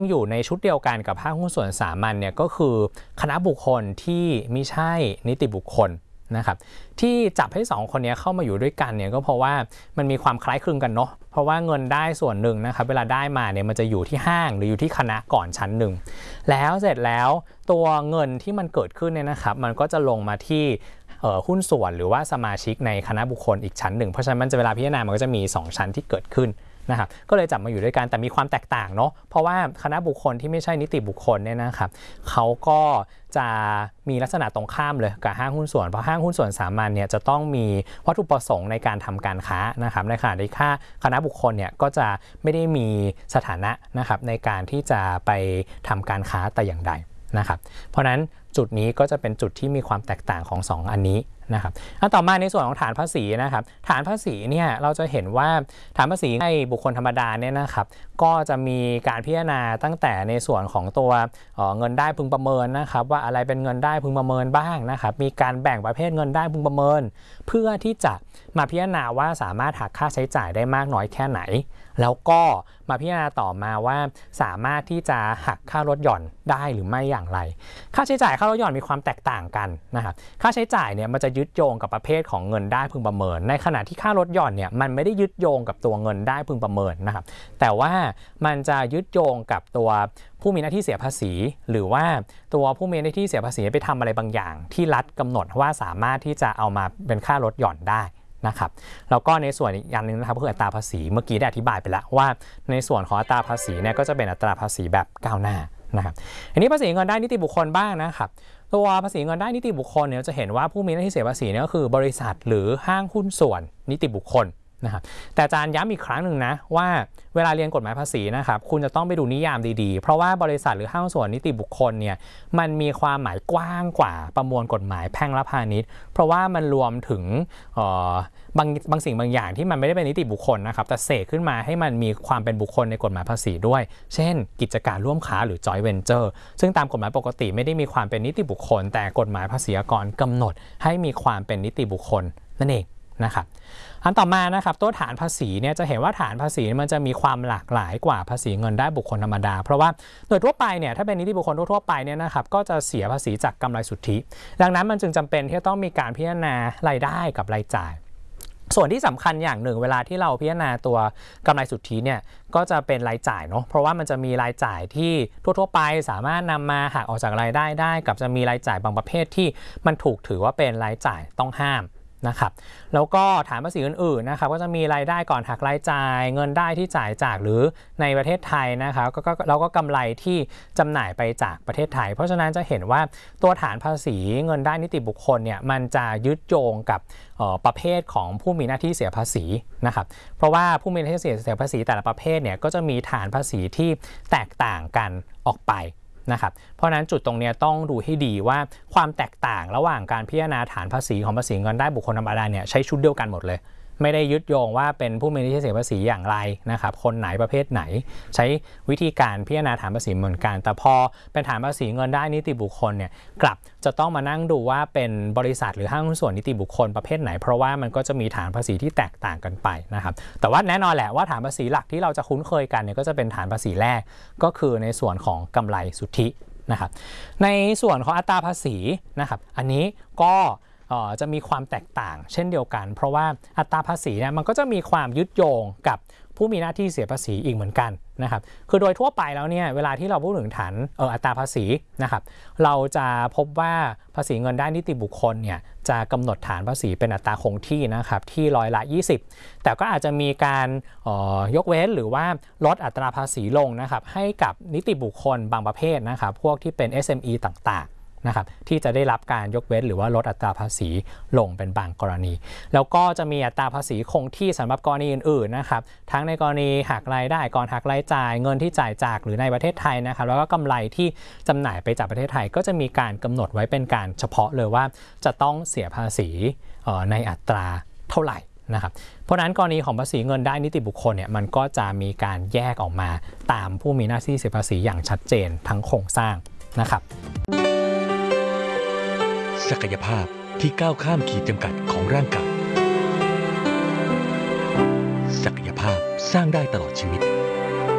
อยู่ในชุดเดียวกันกับภาคหุ้นส่วนสามัญเนี่ยก็คือคณะบุคคลที่ไม่ใช่นิติบุคคลนะครับที่จับให้2คนนี้เข้ามาอยู่ด้วยกันเนี่ยก็เพราะว่ามันมีความคล้ายคลึงกันเนาะเพราะว่าเงินได้ส่วนหนึ่งนะครับเวลาได้มาเนี่ยมันจะอยู่ที่ห้างหรืออยู่ที่คณะก่อนชั้นหนึ่งแล้วเสร็จแล้วตัวเงินที่มันเกิดขึ้นเนี่ยนะครับมันก็จะลงมาที่หุ้นส่วนหรือว่าสมาชิกในคณะบุคคลอีกชั้นหนึ่งเพราะฉะนั้นมันจะเวลาพิจารณามันก็จะมี2ชั้นที่เกิดขึ้นนะครับก็เลยจับมาอยู่ด้วยกันแต่มีความแตกต่างเนาะเพราะว่าคณะบุคคลที่ไม่ใช่นิติบุคคลเนี่ยนะครับเขาก็จะมีลักษณะตรงข้ามเลยกับห้างหุ้นส่วนเพราะห้างหุ้นส่วนสามัญเนี่ยจะต้องมีวัตถุประสงค์ในการทำการค้านะครับในขณะที่คณะบุคคลเนี่ยก็จะไม่ได้มีสถานะนะครับในการที่จะไปทำการค้าแต่อย่างใดนะครับเพราะนั้นจุดนี้ก็จะเป็นจุดที่มีความแตกต่างของ2อันนี้นะครับต่อมาในส่วนของฐานภาษีนะครับฐานภาษีเนี่ยเราจะเห็นว่าฐานภาษีให้บุคคลธรรมดาเนี่ยนะครับก็จะมีการพิจารณาตั้งแต่ในส่วนของตัวเงินได้พึงประเมินนะครับว่าอะไรเป็นเงินได้พึงประเมินบ้างนะครับมีการแบ่งประเภทเงินได้พึงประเมินเพื่อที่จะมาพิจารณาว่าสามารถหักค่าใช้จ่ายได้มากน้อยแค่ไหนแล้วก็มาพิจารณาต่อมาว่าสามารถที่จะหักค่าลดหย่อนได้หรือไม่อย่างไรค่าใช้จ่ายค่าลดหย่อนมีความแตกต่างกันนะครับค่าใช้จ่ายเนี่ยมันจะยึดโยงกับประเภทของเงินได้พึงประเมินในขณะที่ค่าลดหย่อนเนี่ยมันไม่ได้ยึดโยงกับตัวเงินได้พึงประเมินนะครับแต่ว่ามันจะยึดโยงกับตัวผู้มีหน้าที่เสียภาษีหรือว่าตัวผู้มีหน้าที่เสียภาษีไปทำอะไรบางอย่างที่รัฐกำหนดว่าสามารถที่จะเอามาเป็นค่าลดหย่อนได้นะครับแล้วก็ในส่วนอีกอย่างนึงนะครับก็คืออัตราภาษีเมื่อกี้ได้อธิบายไปแล้วว่าในส่วนของอัตราภาษีเนี่ยก็จะเป็นอัตราภาษีแบบก้าวหน้านะครับอันนี้ภาษีเงินได้นิติบุคคลบ้างนะครับตัวภาษีเงินได้นิติบุคคลเนี่ยจะเห็นว่าผู้มีหน้าที่เสียภาษีเนี่ยก็คือบริษัทหรือห้างหุ้นส่วนนิติบุคคลนะครับแต่อาจารย์ย้ำอีกครั้งหนึ่งนะว่าเวลาเรียนกฎหมายภาษีนะครับคุณจะต้องไปดูนิยามดีๆเพราะว่าบริษัทหรือห้างหุ้นส่วนนิติบุคคลเนี่ยมันมีความหมายกว้างกว่าประมวลกฎหมายแพ่งและพาณิชย์เพราะว่ามันรวมถึงบางสิ่งบางอย่างที่มันไม่ได้เป็นนิติบุคคลนะครับแต่เสกขึ้นมาให้มันมีความเป็นบุคคลในกฎหมายภาษีด้วยเช่นกิจการร่วมค้าหรือ joint venture ซึ่งตามกฎหมายปกติไม่ได้มีความเป็นนิติบุคคลแต่กฎหมายภาษีอากรกำหนดให้มีความเป็นนิติบุคคลนั่นเองนะครับอันต่อมานะครับตัวฐานภาษีเนี่ยจะเห็นว่าฐานภาษีมันจะมีความหลากหลายกว่าภาษีเงินได้บุคคลธรรมดาเพราะว่าโดยทั่วไปเนี่ยถ้าเป็นนิติบุคคลทั่วไปเนี่ยนะครับก็จะเสียภาษีจากกำไรสุทธิดังนั้นมันจึงจำเป็นที่จะต้องมีการพิจารณารายได้กับรายจ่ายส่วนที่สำคัญอย่างหนึ่งเวลาที่เราพิจารณาตัวกำไรสุทธิเนี่ยก็จะเป็นรายจ่ายเนาะเพราะว่ามันจะมีรายจ่ายที่ทั่วๆไปสามารถนำมาหักออกจากรายได้ได้กับจะมีรายจ่ายบางประเภทที่มันถูกถือว่าเป็นรายจ่ายต้องห้ามนะครับแล้วก็ฐานภาษีอื่นๆนะครับก็จะมีรายได้ก่อนหักรายจ่ายเงินได้ที่จ่ายจากหรือในประเทศไทยนะครับแล้วก็กำไรที่จำหน่ายไปจากประเทศไทยเพราะฉะนั้นจะเห็นว่าตัวฐานภาษีเงินได้นิติบุคคลเนี่ยมันจะยึดโยงกับประเภทของผู้มีหน้าที่เสียภาษีนะครับเพราะว่าผู้มีหน้าที่เสียภาษีแต่ละประเภทเนี่ยก็จะมีฐานภาษีที่แตกต่างกันออกไปนะครับเพราะนั้นจุดตรงนี้ต้องดูให้ดีว่าความแตกต่างระหว่างการพิจารณาฐานภาษีของภาษีเงินได้บุคคลธรรมดาเนี่ยใช้ชุดเดียวกันหมดเลยไม่ได้ยึดโยงว่าเป็นผู้มีหน้าที่เสียภาษีอย่างไรนะครับคนไหนประเภทไหนใช้วิธีการพิจารณาฐานภาษีเหมือนกันแต่พอเป็นฐานภาษีเงินได้นิติบุคคลเนี่ยกลับจะต้องมานั่งดูว่าเป็นบริษัทหรือห้างหุ้นส่วนนิติบุคคลประเภทไหนเพราะว่ามันก็จะมีฐานภาษีที่แตกต่างกันไปนะครับแต่ว่าแน่นอนแหละว่าฐานภาษีหลักที่เราจะคุ้นเคยกันเนี่ยก็จะเป็นฐานภาษีแรกก็คือในส่วนของกำไรสุทธินะครับในส่วนของอัตราภาษีนะครับอันนี้ก็จะมีความแตกต่างเช่นเดียวกันเพราะว่าอัตราภาษีเนี่ยมันก็จะมีความยึดโยงกับผู้มีหน้าที่เสียภาษีอีกเหมือนกันนะครับคือโดยทั่วไปแล้วเนี่ยเวลาที่เราพูดถึงฐานอัตราภาษีนะครับเราจะพบว่าภาษีเงินได้นิติบุคคลเนี่ยจะกำหนดฐานภาษีเป็นอัตราคงที่นะครับที่20%แต่ก็อาจจะมีการยกเว้นหรือว่าลดอัตราภาษีลงนะครับให้กับนิติบุคคลบางประเภทนะครับพวกที่เป็น SME ต่างๆนะครับที่จะได้รับการยกเว้นหรือว่าลดอัตราภาษีลงเป็นบางกรณีแล้วก็จะมีอัตราภาษีคงที่สำหรับกรณีอื่นๆนะครับทั้งในกรณีหักรายได้ก่อนหักรายจ่ายเงินที่จ่ายจากหรือในประเทศไทยนะครับแล้วก็กำไรที่จำหน่ายไปจากประเทศไทยก็จะมีการกำหนดไว้เป็นการเฉพาะเลยว่าจะต้องเสียภาษีในอัตราเท่าไหร่นะครับเพราะนั้นกรณีของภาษีเงินได้นิติบุคคลเนี่ยมันก็จะมีการแยกออกมาตามผู้มีหน้าที่เสียภาษีอย่างชัดเจนทั้งโครงสร้างนะครับศักยภาพที่ก้าวข้ามขีดจำกัดของร่างกายศักยภาพสร้างได้ตลอดชีวิต